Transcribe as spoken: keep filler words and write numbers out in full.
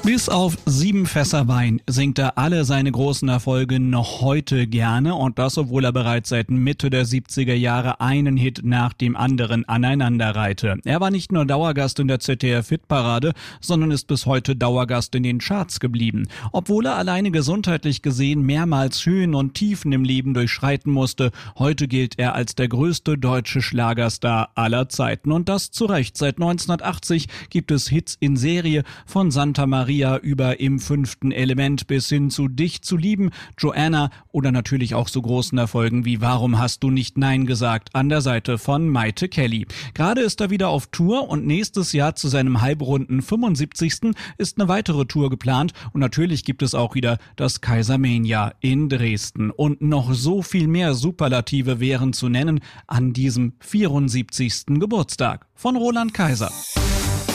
Bis auf sieben Fässer Wein singt er alle seine großen Erfolge noch heute gerne, und das, obwohl er bereits seit Mitte der siebziger Jahre einen Hit nach dem anderen aneinanderreihte. Er war nicht nur Dauergast in der Z D F-Hitparade, sondern ist bis heute Dauergast in den Charts geblieben. Obwohl er alleine gesundheitlich gesehen mehrmals Höhen und Tiefen im Leben durchschreiten musste, heute gilt er als der größte deutsche Schlagerstar aller Zeiten. Und das zu Recht. Seit neunzehnhundertachtzig gibt es Hits in Serie, von Santa Maria über Im fünften Element bis hin zu Dich zu lieben, Joanna oder natürlich auch so großen Erfolgen wie Warum hast du nicht Nein gesagt an der Seite von Mayte Kelly. Gerade ist er wieder auf Tour und nächstes Jahr zu seinem halbrunden fünfundsiebzigsten ist eine weitere Tour geplant, und natürlich gibt es auch wieder das Kaisermania in Dresden. Und noch so viel mehr Superlative wären zu nennen an diesem vierundsiebzigsten Geburtstag von Roland Kaiser.